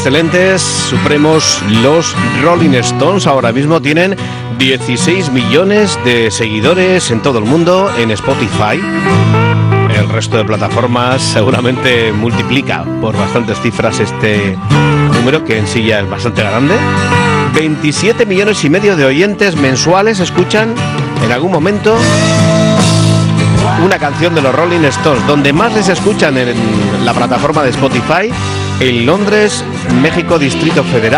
excelentes, supremos, los Rolling Stones ahora mismo tienen 16 millones de seguidores en todo el mundo en Spotify. El resto de plataformas seguramente multiplica por bastantes cifras este número, que en sí ya es bastante grande. 27 millones y medio de oyentes mensuales escuchan en algún momento una canción de los Rolling Stones. Donde más les escuchan en la plataforma de Spotify, en Londres, México, Distrito Federal.